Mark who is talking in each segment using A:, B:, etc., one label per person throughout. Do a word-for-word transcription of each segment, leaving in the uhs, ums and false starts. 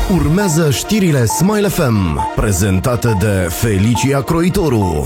A: Urmează știrile Smile F M, prezentate de Felicia Croitoru.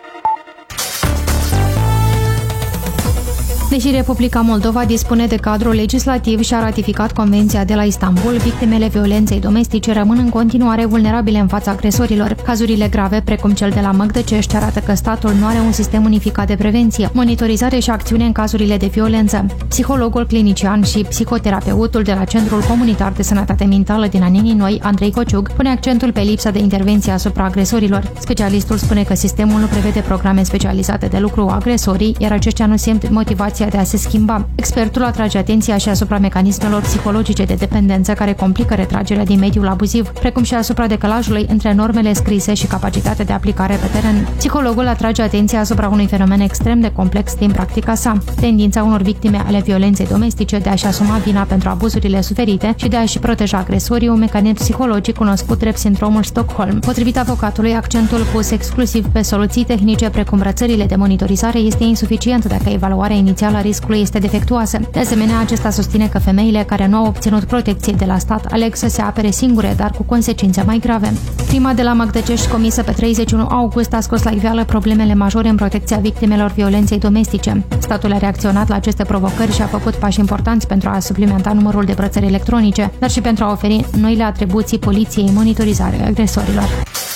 B: Deși Republica Moldova dispune de cadrul legislativ și a ratificat Convenția de la Istanbul, victimele violenței domestice rămân în continuare vulnerabile în fața agresorilor. Cazurile grave, precum cel de la Măgdăcești, arată că statul nu are un sistem unificat de prevenție, monitorizare și acțiune în cazurile de violență. Psihologul clinician și psihoterapeutul de la Centrul Comunitar de Sănătate Mentală din Anenii Noi, Andrei Cociug, pune accentul pe lipsa de intervenție asupra agresorilor. Specialistul spune că sistemul nu prevede programe specializate de lucru cu agresorii, iar aceștia nu simt motivația de a se schimba. Expertul atrage atenția și asupra mecanismelor psihologice de dependență care complică retragerea din mediul abuziv, precum și asupra decalajului între normele scrise și capacitatea de aplicare pe teren. Psihologul atrage atenția asupra unui fenomen extrem de complex din practica sa, tendința unor victime ale violenței domestice de a-și asuma vina pentru abuzurile suferite și de a-și proteja agresorii, un mecanism psihologic cunoscut drept sindromul Stockholm. Potrivit avocatului, accentul pus exclusiv pe soluții tehnice precum rățările de monitorizare este insuficient dacă evaluarea inițială a riscului este defectuoasă. De asemenea, acesta susține că femeile care nu au obținut protecție de la stat aleg să se apere singure, dar cu consecințe mai grave. Crima de la Măgdăcești, comisă pe treizeci și unu august, a scos la iveală problemele majore în protecția victimelor violenței domestice. Statul a reacționat la aceste provocări și a făcut pași importanți pentru a suplimenta numărul de brățări electronice, dar și pentru a oferi noile atribuții poliției monitorizare agresorilor.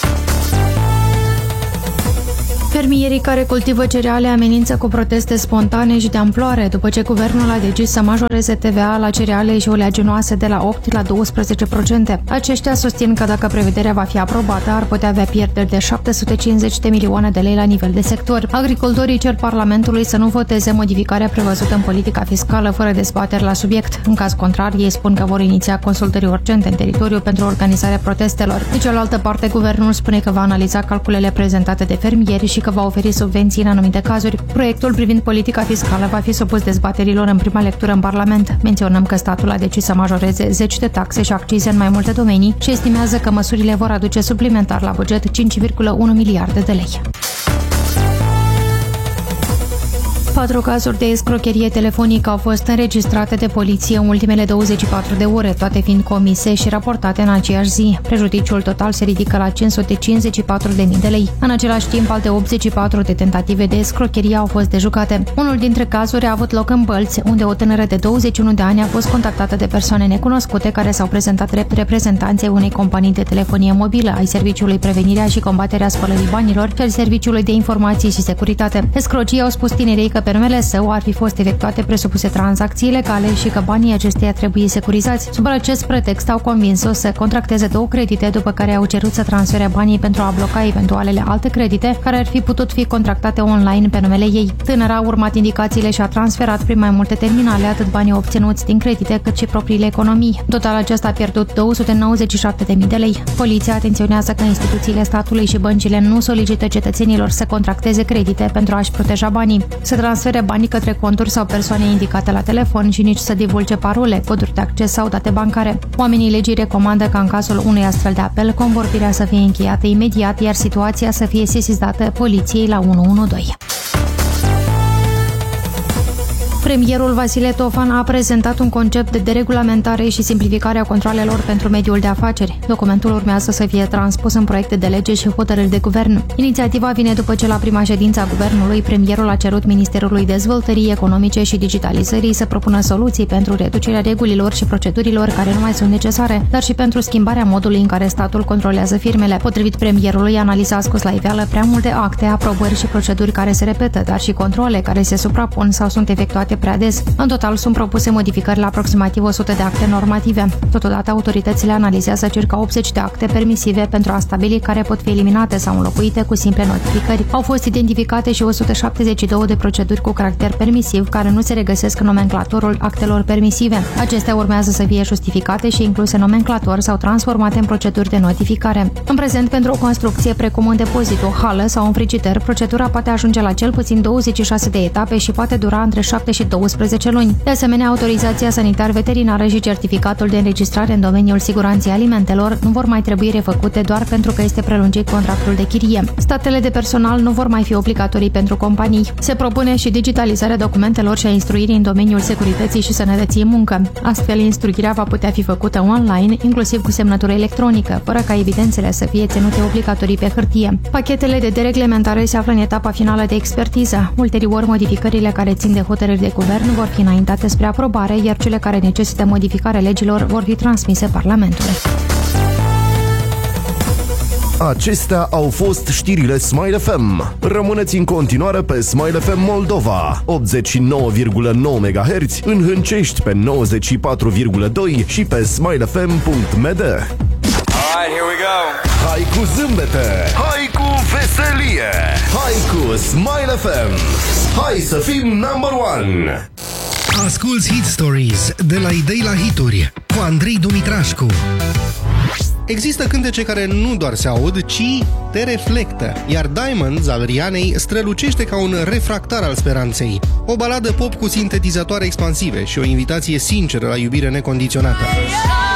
B: Fermierii care cultivă cereale amenință cu proteste spontane și de amploare după ce guvernul a decis să majoreze T V A la cereale și oleaginoase de la opt la douăsprezece la sută. Aceștia susțin că dacă prevederea va fi aprobată, ar putea avea pierderi de șapte sute cincizeci de milioane de lei la nivel de sector. Agricultorii cer Parlamentului să nu voteze modificarea prevăzută în politica fiscală fără dezbateri la subiect. În caz contrar, ei spun că vor iniția consultări urgente în teritoriu pentru organizarea protestelor. De cealaltă parte, guvernul spune că va analiza calculele prezentate de fermieri și că va oferi subvenții în anumite cazuri. Proiectul privind politica fiscală va fi supus dezbaterilor în prima lectură în Parlament. Menționăm că statul a decis să majoreze zeci de taxe și accize în mai multe domenii și estimează că măsurile vor aduce suplimentar la buget cinci virgulă unu miliarde de lei. Patru cazuri de escrocherie telefonică au fost înregistrate de poliție în ultimele douăzeci și patru de ore, toate fiind comise și raportate în aceeași zi. Prejudiciul total se ridică la cinci sute cincizeci și patru de mii de lei. În același timp, alte optzeci și patru de tentative de escrocherie au fost dejucate. Unul dintre cazuri a avut loc în Bălți, unde o tânără de douăzeci și unu de ani a fost contactată de persoane necunoscute care s-au prezentat drept reprezentanțe unei companii de telefonie mobilă, ai Serviciului Prevenirea și Combaterea Spălării Banilor și al Serviciului de Informații și Securitate. Escrocii au spus tinerei că pe numele său ar fi fost efectuate presupuse tranzacții legale și că banii acesteia trebuie securizați. Sub acest pretext au convins-o să contracteze două credite, după care au cerut să transfere banii pentru a bloca eventualele alte credite care ar fi putut fi contractate online pe numele ei. Tânăra a urmat indicațiile și a transferat prin mai multe terminale atât banii obținuți din credite cât și propriile economii. Total, acesta a pierdut două sute nouăzeci și șapte de mii de lei. Poliția atenționează că instituțiile statului și băncile nu solicită cetățenilor să contracteze credite pentru a-și proteja banii, să transfere banii către conturi sau persoane indicate la telefon și nici să divulge parole, coduri de acces sau date bancare. Oamenii legii recomandă ca în cazul unui astfel de apel, convorbirea să fie încheiată imediat, iar situația să fie sesizată poliției la unu unu doi. Premierul Vasile Tofan a prezentat un concept de deregulamentare și simplificare a controalelor pentru mediul de afaceri. Documentul urmează să fie transpus în proiecte de lege și hotărâri de guvern. Inițiativa vine după ce la prima ședință a guvernului, premierul a cerut Ministerului Dezvoltării Economice și Digitalizării să propună soluții pentru reducerea regulilor și procedurilor care nu mai sunt necesare, dar și pentru schimbarea modului în care statul controlează firmele. Potrivit premierului, analiza a scos la iveală prea multe acte, aprobări și proceduri care se repetă, dar și controle care se suprapun sau sunt efectuate prea des. În total sunt propuse modificări la aproximativ o sută de acte normative. Totodată, autoritățile analizează circa optzeci de acte permisive pentru a stabili care pot fi eliminate sau înlocuite cu simple notificări. Au fost identificate și o sută șaptezeci și două de proceduri cu caracter permisiv care nu se regăsesc în nomenclatorul actelor permisive. Acestea urmează să fie justificate și incluse în nomenclator sau transformate în proceduri de notificare. În prezent, pentru o construcție precum un depozit, o hală sau un frigider, procedura poate ajunge la cel puțin douăzeci și șase de etape și poate dura între șapte și douăsprezece luni. De asemenea, autorizația sanitar-veterinară și certificatul de înregistrare în domeniul siguranței alimentelor nu vor mai trebui refăcute doar pentru că este prelungit contractul de chirie. Statele de personal nu vor mai fi obligatorii pentru companii. Se propune și digitalizarea documentelor și a instruirii în domeniul securității și sănătății în muncă. Astfel, instruirea va putea fi făcută online, inclusiv cu semnătură electronică, fără ca evidențele să fie ținute obligatorii pe hârtie. Pachetele de dereglementare se află în etapa finală de expertiză. Ulterior, modificările care țin de hotărâri de guvern vor fi înaintate spre aprobare, iar cele care necesită modificarea legilor vor fi transmise Parlamentului.
A: Acestea au fost știrile Smile F M. Rămâneți în continuare pe Smile F M Moldova, optzeci și nouă virgulă nouă megahertz, în Hâncești pe nouăzeci și patru virgulă doi și pe smile f m punct m d.
C: Alright, here we go.
A: Hai cu zâmbete, hai cu veselie, hai cu Smile F M. Hai să fim number one.
D: Asculți Hit Stories de la idei la hituri cu Andrei Dumitrașcu. Există cântece care nu doar se aud, ci te reflectă, iar Diamonds al Rihanei strălucește ca un refractar al speranței. O baladă pop cu sintetizatoare expansive și o invitație sinceră la iubire necondiționată.